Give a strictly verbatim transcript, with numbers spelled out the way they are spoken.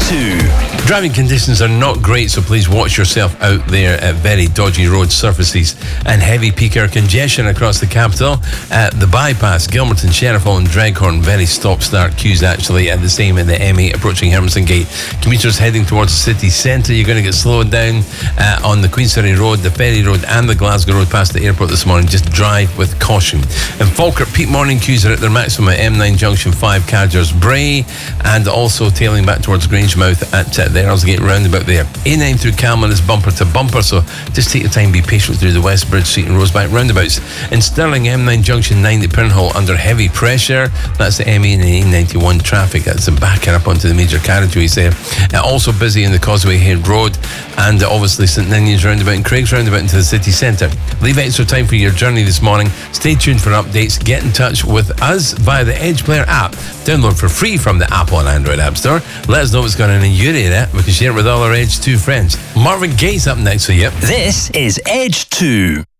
two. Driving conditions are not great, so please watch yourself out there at very dodgy road surfaces and heavy peak hour congestion across the capital. At the bypass, Gilmerton, Sheriffhall and Dreghorn, very stop-start queues actually, and the same in the M eight approaching Hermiston Gate. Commuters heading towards the city centre, you're going to get slowed down uh, on the Queensferry Road, the Ferry Road and the Glasgow Road past the airport this morning. Just drive with caution. In Falkirk, peak morning queues are at their maximum at M nine Junction five, Cadgers Bray, and also tailing back towards Grangemouth at uh, the Earlsgate roundabout there. A nine through Camelon is bumper to bumper, so just take your time, be patient through the West Bridge Street and Rosebank roundabouts. In Stirling, M nine Junction nine at Pinnhall under heavy pressure. That's the M A and A ninety-one traffic. That's backing up onto the major carriageways there. Uh, also busy in the Causeway Head Road and uh, obviously St Ninian's roundabout and Craig's roundabout into the city centre. Leave extra time for your journey this morning. Stay tuned for updates. Get in touch with us via the Edge Player app. Download for free from the Apple and Android App Store. Let us know what's going on in your area. We can share it with all our Edge two friends. Marvin Gaye's up next for you. This is Edge two.